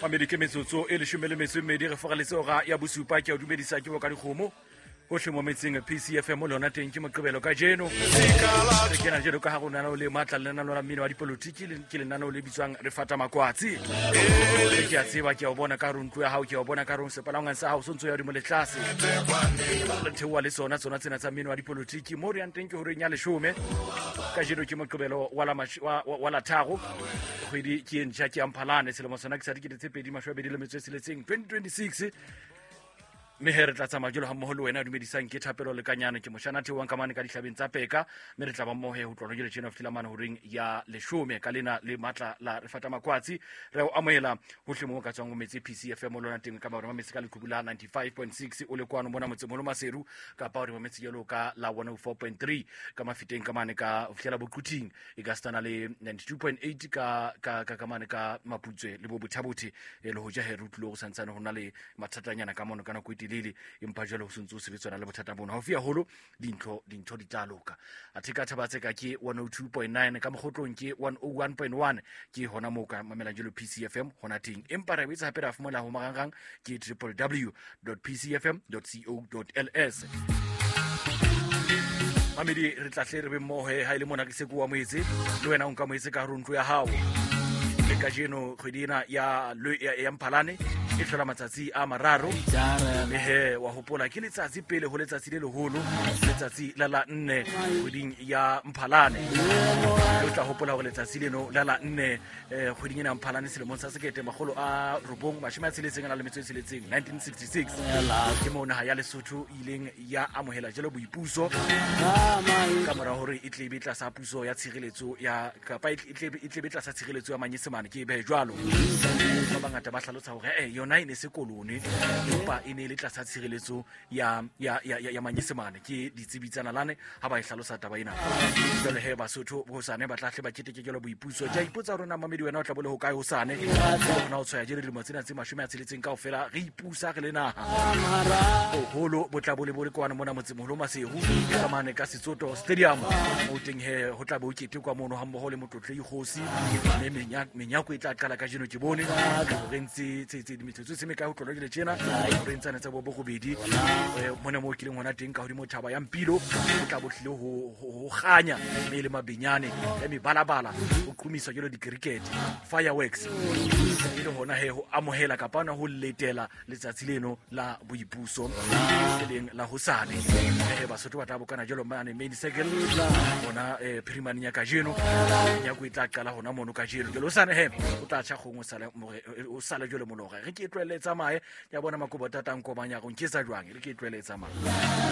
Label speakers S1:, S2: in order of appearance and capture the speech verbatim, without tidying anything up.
S1: Mamedi ke metsotso e leshome le metso e mmedi re foga letsoga ya bosupa ke a dumedisa ke ka dikgomo hohle mo metseng P C F M le ona teng ke moqebelo ka jeno re kena jeno ka ha rona le matla le nana la mmino wa dipolitiki le ke le nana le bitswang re fata makwatsi ke a tseba ke a bona ka runtlo ya hao ke a bona ka run sepalangwa sa hao sontso ya di mo le tlase le thewa le sona tsona tsena tsa mmino wa dipolitiki mo re yang teng ke hore nya leshome ka jeno ke moqebelo wa la wa la thago kgwedi ke ntjha ke amphalane selemo sona ke sa dikete tse pedi mashwabedi le metso e seletseng twenty twenty-six me he re tla tsa majolo ha mmoho le wena dumedisang ke thapelo le kanyana ke moshana thewa ka mane ka dihlabeng tsa peka me re tla ba mmohe ho tlona le tjena of tilamane ho ring ya leshome ka lena le matla la re fata makwatsi re o amohela ho hlemo ka tswang mo metsi P C F M lona teng ka ba re metsi ka le khubula ninety-five point six o le kwano bona motse mo lo maseru ka ba re metsi yelo ka la one oh four point three ka mafiteng ka mane ka ofihlela boquting e ka stana le ninety-two point eight ka ka ka mane ka maputswe le bo bothabothi e le ho ja he rutlo go santsana hona le mathatanyana ka mono kana ko lili impa jalo suntsu sebetswana le bothata bona hofia holo dintho dintho ditaloka athika thabatse ka ke one oh two point nine ka mogotlong ke one oh one point one ke hona mo ka mamela jelo P C F M hona ting empa re bitsa hape ra fumana ho marangang ke w w w dot p c f m dot co dot l s Mamedi re tla hle re be mmohe ha ile mona ke se kwa moetse le wena o nka moetse ka runtlo ya hao le ka jeno kgwedina ya ya Mphalane e hlola matsatsi a mararo le he wa hopola ke letsatsi pele ho letsatsi le leholo letsatsi la la nne kgweding ya Mphalane o tla hopola hore letsatsi leno la la nne kgweding ya Mphalane selemong sa sekete magolo a robong mashome a tsheletseng a le metso e tsheletseng nineteen sixty-six ke mona ha ya Lesotho ileng ya amohela jelo boipuso ka mora hore e tle betla sa puso ya tshireletso ya kapa e tle e tle betla sa tshireletso ya manyesemane ke be jwalo ba bangata ba hlalosa hore eh yona ine se kolone empa ine le tla sa tshireletso ya ya ya ya manyesemane ke ditsibitsana lane ha ba e hlalosa taba ina jwale he Basotho bo sane ba tla hle ba ketekekelo boipuso ja ipotsa rona Mamedi wena o tla bole ho kae ho sane bona o tsaya jere le motsena tse mashome a tsheletseng kaofela re ipusa re le naha holo bo tla bole bole kwana mona motse moholo masehu ka mane ka Setsoto Stadium mo teng he ho tla bo ukete kwa mono ha mmoho le motlotle ikgosi le menyako e tla qala ka jeno ke bone re ntse tse tse metsotso se me ka ho tlolo le tjena re ntsana tsa bo bo gobedi mona mo kileng hona teng ka hodimo thaba ya Mpilo o tla bohlile ho ho ganya me le mabenyane ya mebalabala o qhumiswa jelo di cricket fireworks ile hona he ho amohela kapana ho letela letsatsi leno la boipuso le leng la hosane he Basotho ba tla bokana jelo mane main circle hona primary nya ka jeno nya go itla qala hona mono ka jeno jelo sane he o tla tsha gongwe sala o sala jelo molora re ke tlwele tsamaye ya bona makobo tatang ko banya go nketsa jwang re ke tlwele tsamaye